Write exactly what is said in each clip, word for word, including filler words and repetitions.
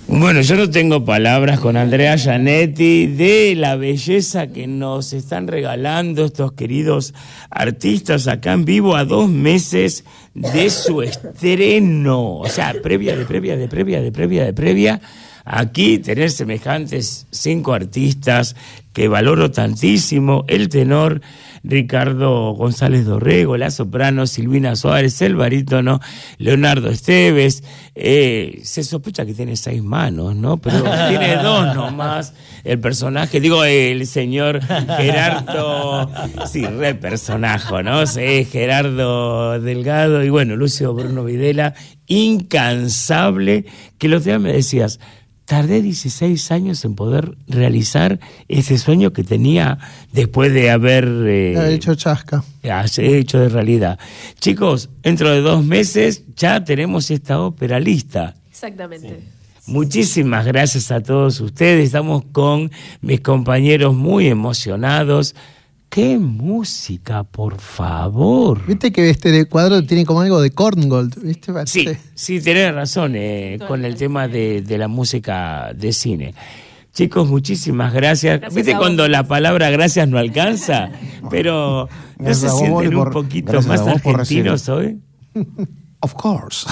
Bueno, yo no tengo palabras con Andrea Gianetti de la belleza que nos están regalando estos queridos artistas acá en vivo a dos meses de su estreno. O sea, previa, de previa, de previa, de previa, de previa. Aquí tener semejantes cinco artistas que valoro tantísimo: el tenor Ricardo González Dorrego, la soprano Silvina Suárez, el barítono Leonardo Esteves. Eh, se sospecha que tiene seis manos, ¿no? Pero tiene dos nomás. El personaje, digo, el señor Gerardo, sí, re personaje, ¿no? Sí, Gerardo Delgado y bueno, Lucio Bruno Videla, incansable, que los días me decías, tardé dieciséis años en poder realizar ese sueño que tenía después de haber eh, hecho chasca. hecho de realidad. Chicos, dentro de dos meses ya tenemos esta ópera lista. Exactamente. Sí. Muchísimas gracias a todos ustedes. Estamos con mis compañeros muy emocionados. ¡Qué música, por favor! Viste que este cuadro tiene como algo de Korngold, ¿viste? Sí, sí, tenés razón eh, con el tema de, de la música de cine. Chicos, muchísimas gracias. gracias ¿Viste cuando la palabra gracias no alcanza? Pero ¿no se sienten un poquito más argentinos hoy? Of course.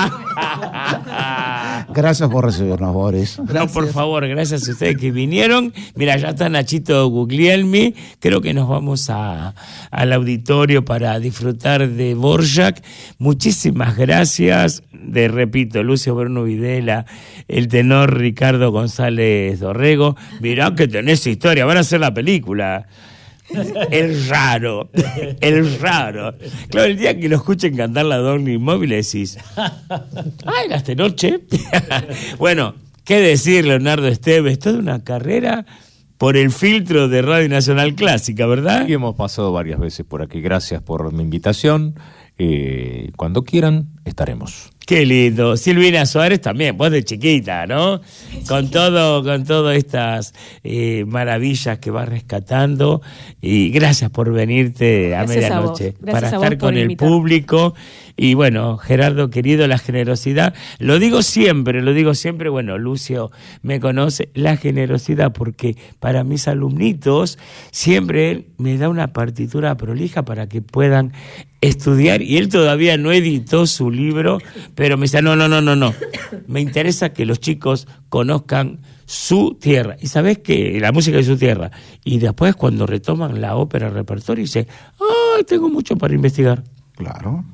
Gracias por recibirnos, Boris. No, por favor, gracias a ustedes que vinieron. Mira, ya está Nachito Guglielmi. Creo que nos vamos a, al auditorio para disfrutar de Dvorak. Muchísimas gracias. De repito, Lucio Bruno Videla, el tenor Ricardo González Dorrego. Mirá que tenés historia, van a hacer la película. Es raro, es raro. Claro, el día que lo escuchen cantar la Dorney Móvil decís, ¡ay, la esta noche! Bueno, ¿qué decir, Leonardo Esteves? Toda una carrera por el filtro de Radio Nacional Clásica, ¿verdad? Y hemos pasado varias veces por aquí. Gracias por mi invitación. Eh, cuando quieran, estaremos. Qué lindo. Silvina Suárez también, vos de chiquita, ¿no? Con todo, con todas estas eh, maravillas que vas rescatando. Y gracias por venirte gracias a medianoche a para a estar con el invitar. público. Y bueno, Gerardo querido, la generosidad, lo digo siempre, lo digo siempre, bueno, Lucio me conoce, la generosidad, porque para mis alumnitos siempre él me da una partitura prolija para que puedan estudiar, y él todavía no editó su libro, pero me dice, no, no, no, no, no, me interesa que los chicos conozcan su tierra, y sabés que la música de su tierra, y después cuando retoman la ópera el repertorio, dice, ay, tengo mucho para investigar. Claro.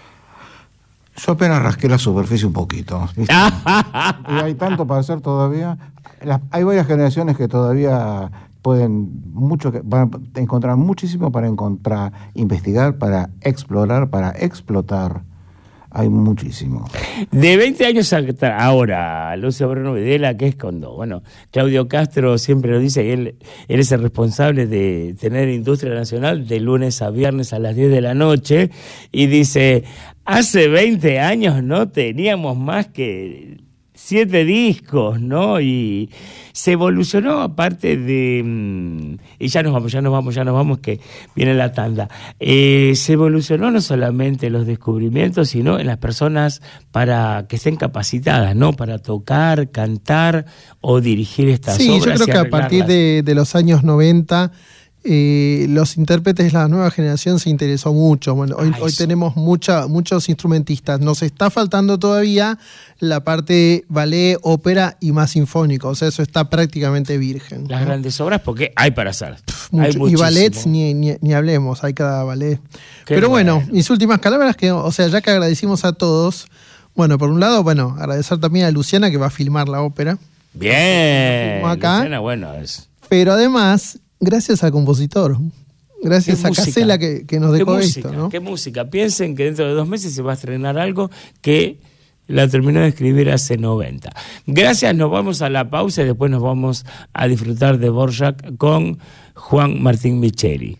Yo apenas rasqué la superficie un poquito, ¿viste? Y hay tanto para hacer todavía. Las, hay varias generaciones que todavía pueden mucho que, van a encontrar muchísimo para encontrar, investigar, para explorar, para explotar. Hay muchísimo. De veinte años hasta ahora, Lucio Bruno Videla, que es cuando, bueno, Claudio Castro siempre lo dice, él, él es el responsable de tener Industria Nacional de lunes a viernes a las diez de la noche, y dice, hace veinte años no teníamos más que siete discos, ¿no? Y se evolucionó, aparte de... Y ya nos vamos, ya nos vamos, ya nos vamos, que viene la tanda. Eh, se evolucionó no solamente los descubrimientos, sino en las personas para que estén capacitadas, ¿no? Para tocar, cantar o dirigir estas sí, obras. Sí, yo creo que a partir de, de los años noventa... Eh, los intérpretes, la nueva generación se interesó mucho. Bueno, hoy, hoy tenemos mucha, muchos instrumentistas. Nos está faltando todavía la parte ballet, ópera y más sinfónico. O sea, eso está prácticamente virgen. Las ¿no? grandes obras, porque hay para hacer. Pff, mucho, hay y ballets ni, ni, ni hablemos, hay cada ballet. Qué Pero bueno, bueno, mis últimas palabras, que, o sea, ya que agradecimos a todos, bueno, por un lado, bueno, agradecer también a Luciana, que va a filmar la ópera. Bien, acá. Luciana, bueno, es... Pero además... Gracias al compositor, gracias a Casella que, que nos dejó esto, ¿no? ¿Qué música? Piensen que dentro de dos meses se va a estrenar algo que la terminó de escribir hace noventa. Gracias, nos vamos a la pausa y después nos vamos a disfrutar de Dvorak con Juan Martín Micheli.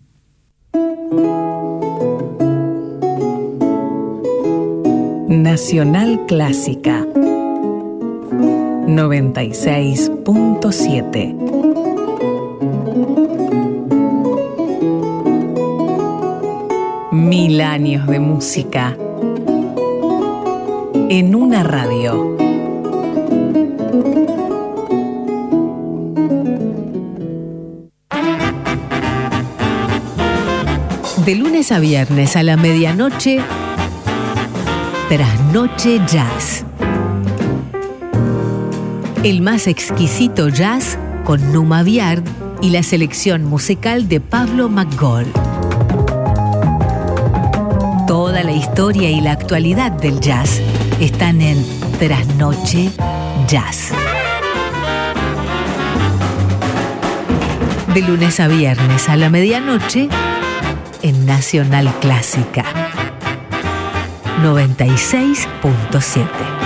Nacional Clásica noventa y seis punto siete. Mil años de música en una radio. De lunes a viernes a la medianoche, Trasnoche Jazz. El más exquisito jazz con Numa Viard y la selección musical de Pablo McGoll. Toda la historia y la actualidad del jazz están en Trasnoche Jazz. De lunes a viernes a la medianoche en Nacional Clásica noventa y seis punto siete.